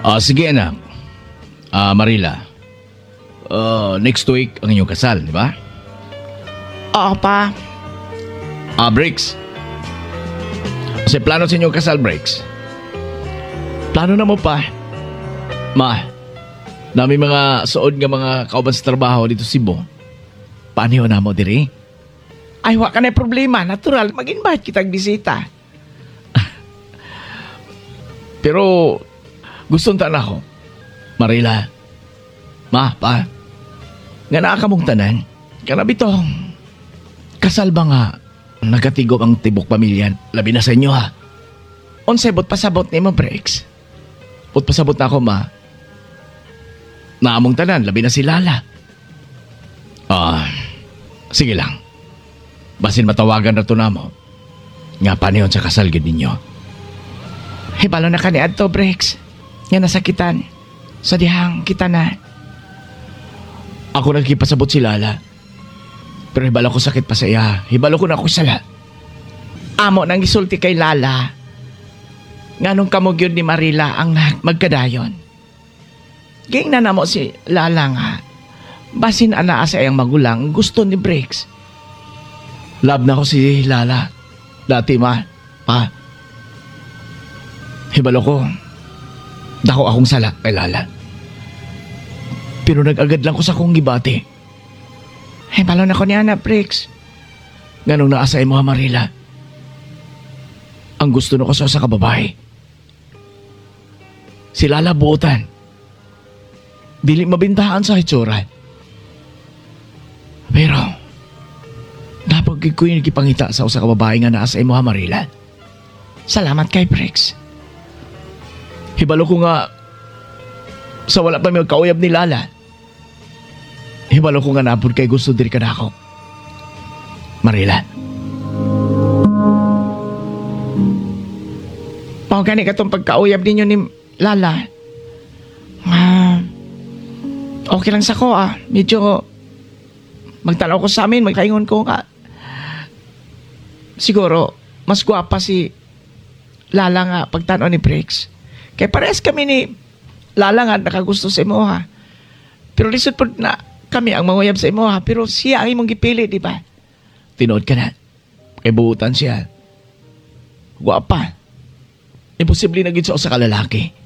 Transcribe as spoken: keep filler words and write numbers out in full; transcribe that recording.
Ah, sige anak. Ah, Marila. Ah, next week ang inyong kasal, di ba? Oo pa. Ah, Briggs. Kasi plano sa inyong kasal, Briggs. Plano na mo pa. Ma, nami mga suod nga mga kauban sa trabaho dito sa Cebu. Paano na mo diri? Ay, wa ka na problema. Natural, mag-invite kitang bisita. Pero gustong tanan ako. Marila. Ma, pa. Nga naa ka mong tanan. Kanabitong. Kasal ba nga nagatigok ang tibok pamilyan? Labi na sa inyo ha. Unsay bot pasabot ni mo, Brex? Put pasabot na ako, ma. Naamong tanan, labi na si Lala. Ah, sige lang. Basin matawagan na to na mo. Nga pa niyon sa kasal gid ninyo. Hibalo na ka ni Adto, Brex. Nga nasakitan. Sa dihang kita na. Ako nagkipasabot si Lala. Pero hibalo ko sakit pa sa iya. Hibalo ko na ako sala. Amo nang gisulti kay Lala. Nganong kamog yun ni Marila ang magkadayon. Ging na namo si Lala nga. Basin ana sa iyang magulang gusto ni Brex. Love na ko si Lala. Dati ma, pa. Hibalo ko. Dako akong sala kay Lala. Pero nag-agad lang ko sa kong gibati. Hibalo na ko ni Ana, Brex. Nganong naasay mo ha, Marila. Ang gusto na ko sa sa kababae. Si Lala buotan. Dili mabintahan sa hitsura. Pero, napag ko yung nagipangita sa usa ka babae nga naasay mo ha, Marila. Salamat kay Brex. Hibalo ko nga sa wala pa may kauyab ni Lala. Hibalo ko nga napod kay gusto diri ka na ako. Marila. Pao gani ka tong pagkauyab ninyo ni Lala. Ah, okay lang sa ko ah. Medyo magtanaw ko sa amin, magkaingon ko nga. Siguro, mas gwapa si Lala nga pagtanaw ni Brex. Kaya parehas kami ni Lala nga nakagusto sa imo ha. Pero lisod po na kami ang manguyab sa imo ha. Pero siya ang imong gipili, di ba? Tinood ka na. Kay buutan siya. Gwapa. Imposible na gid sa usa ka lalaki.